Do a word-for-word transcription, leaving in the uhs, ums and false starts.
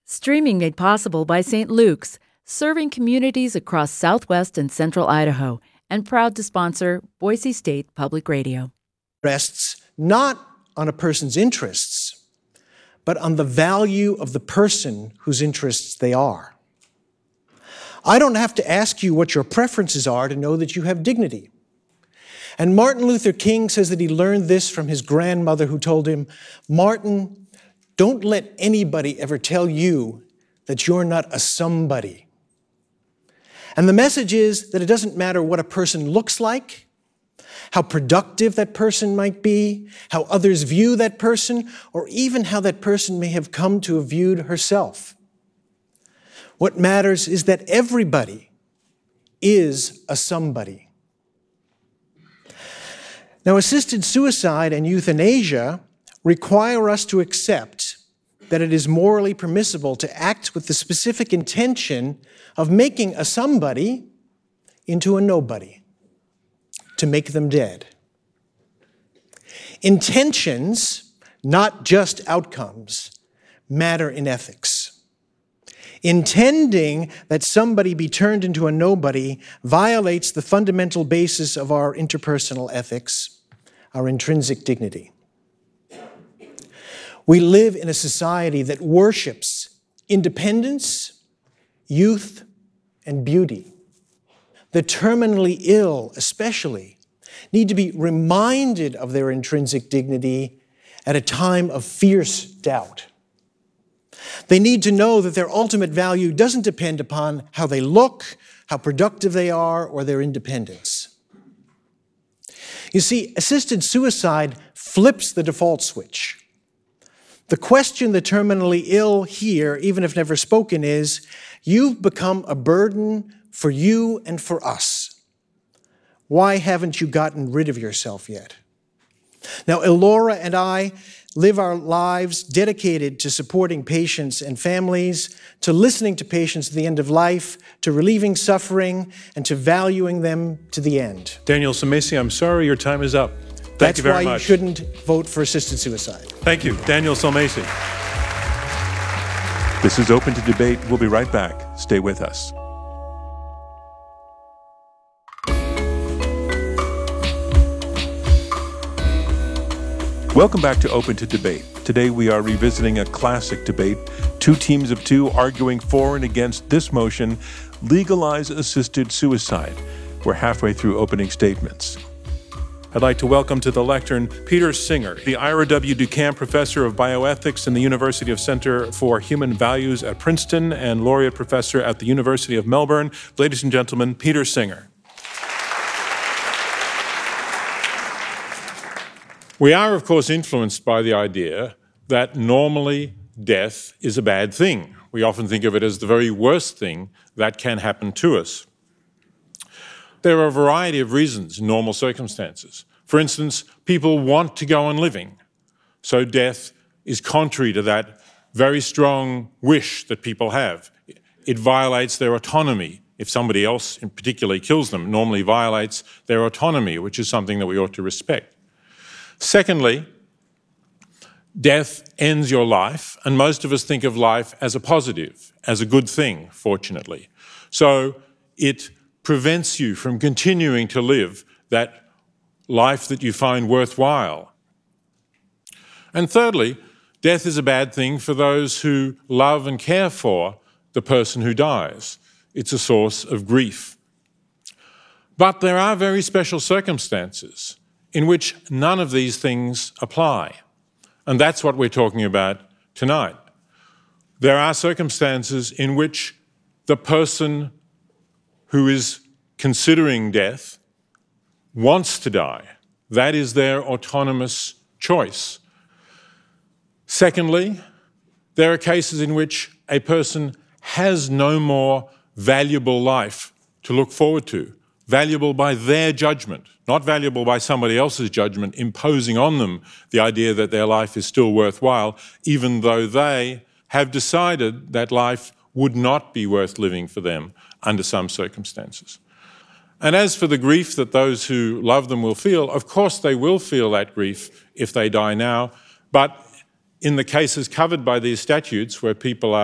Streaming made possible by Saint Luke's, serving communities across southwest and central Idaho, and proud to sponsor Boise State Public Radio. Rests not on a person's interests, but on the value of the person whose interests they are. I don't have to ask you what your preferences are to know that you have dignity. And Martin Luther King says that he learned this from his grandmother, who told him, "Martin, don't let anybody ever tell you that you're not a somebody." And the message is that it doesn't matter what a person looks like, how productive that person might be, how others view that person, or even how that person may have come to have viewed herself. What matters is that everybody is a somebody. Now, assisted suicide and euthanasia require us to accept that it is morally permissible to act with the specific intention of making a somebody into a nobody, to make them dead. Intentions, not just outcomes, matter in ethics. Intending that somebody be turned into a nobody violates the fundamental basis of our interpersonal ethics, our intrinsic dignity. We live in a society that worships independence, youth, and beauty. The terminally ill, especially, need to be reminded of their intrinsic dignity at a time of fierce doubt. They need to know that their ultimate value doesn't depend upon how they look, how productive they are, or their independence. You see, assisted suicide flips the default switch. The question the terminally ill hear, even if never spoken, is, "You've become a burden for you and for us. Why haven't you gotten rid of yourself yet?" Now, Elora and I live our lives dedicated to supporting patients and families, to listening to patients at the end of life, to relieving suffering, and to valuing them to the end. Daniel Sulmasy, I'm sorry, your time is up. Thank That's you very why much. you shouldn't vote for assisted suicide. Thank you, Daniel Sulmasy. This is Open to Debate. We'll be right back. Stay with us. Welcome back to Open to Debate. Today we are revisiting a classic debate, two teams of two arguing for and against this motion, legalize assisted suicide. We're halfway through opening statements. I'd like to welcome to the lectern Peter Singer, the Ira W. DuCamp Professor of Bioethics in the University of Center for Human Values at Princeton and Laureate Professor at the University of Melbourne. Ladies and gentlemen, Peter Singer. We are, of course, influenced by the idea that normally death is a bad thing. We often think of it as the very worst thing that can happen to us. There are a variety of reasons in normal circumstances. For instance, people want to go on living, so death is contrary to that very strong wish that people have. It violates their autonomy. If somebody else in particular kills them, it normally violates their autonomy, which is something that we ought to respect. Secondly, death ends your life, and most of us think of life as a positive, as a good thing, fortunately. So it prevents you from continuing to live that life that you find worthwhile. And thirdly, death is a bad thing for those who love and care for the person who dies. It's a source of grief. But there are very special circumstances in which none of these things apply. And that's what we're talking about tonight. There are circumstances in which the person who is considering death wants to die. That is their autonomous choice. Secondly, there are cases in which a person has no more valuable life to look forward to, valuable by their judgment, not valuable by somebody else's judgment, imposing on them the idea that their life is still worthwhile, even though they have decided that life would not be worth living for them under some circumstances. And as for the grief that those who love them will feel, of course they will feel that grief if they die now, but in the cases covered by these statutes where people are